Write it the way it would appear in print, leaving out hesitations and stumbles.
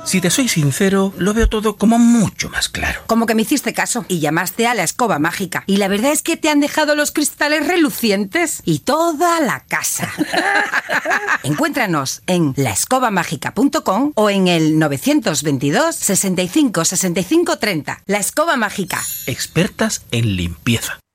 Si te soy sincero, lo veo todo como mucho más claro. Como que me hiciste caso y llamaste a la escoba mágica. Y la verdad es que te han dejado los cristales relucientes y toda la casa. Encuéntranos en laescobamágica.com o en el 922 65 65 30. La Escoba Mágica. Expertas en limpieza.